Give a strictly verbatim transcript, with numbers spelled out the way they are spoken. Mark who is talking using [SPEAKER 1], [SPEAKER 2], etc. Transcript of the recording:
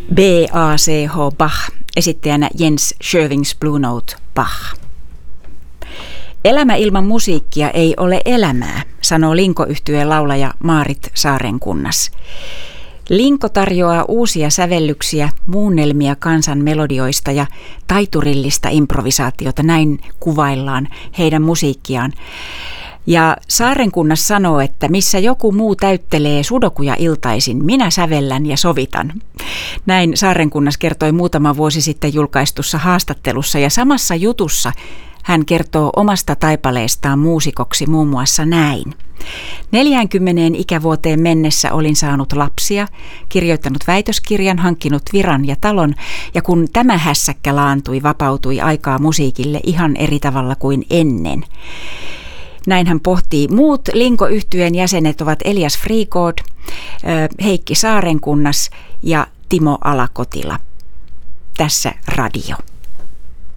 [SPEAKER 1] B A C H Bach, esittäjänä Jens Schövings Blue Note Bach. Elämä ilman musiikkia ei ole elämää, sanoo Linko-yhtyeen laulaja Maarit Saarenkunnas. Linko tarjoaa uusia sävellyksiä, muunnelmia kansan melodioista ja taiturillista improvisaatiota, näin kuvaillaan heidän musiikkiaan. Ja Saarenkunnas sanoo, että missä joku muu täyttelee sudokuja iltaisin, minä sävellän ja sovitan. Näin Saarenkunnas kertoi muutama vuosi sitten julkaistussa haastattelussa, ja samassa jutussa hän kertoo omasta taipaleestaan muusikoksi muun muassa näin. neljäänkymmeneen ikävuoteen mennessä olin saanut lapsia, kirjoittanut väitöskirjan, hankkinut viran ja talon, ja kun tämä hässäkkä laantui, vapautui aikaa musiikille ihan eri tavalla kuin ennen. Näin hän pohtii. Muut Linko-yhtyeen jäsenet ovat Elias Frigård, Heikki Saarenkunnas ja Timo Alakotila. Tässä Radio.